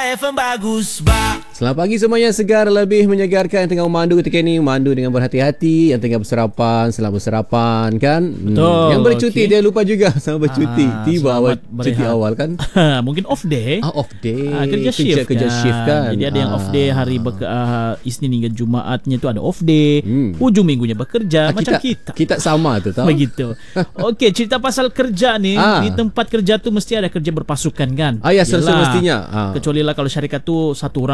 FM bagus bah. Selamat pagi semuanya, segar lebih menyegarkan yang tengah memandu ketika ini. Memandu dengan berhati-hati, yang tengah bersarapan, selamat bersarapan kan. Betul. Yang bercuti dia lupa juga sama bercuti. Tiba awal cuti awal kan. Mungkin off day. Off day. Kerja shift kan. Jadi ada yang off day hari Isnin hingga Jumaatnya tu ada off day. Hujung minggunya bekerja macam kita. Kita sama tu tahu. Begitu. Okey, cerita pasal kerja ni, di tempat kerja tu mesti ada kerja berpasukan kan. Ya, semestinya. Kecuali lah kalau syarikat tu satu orang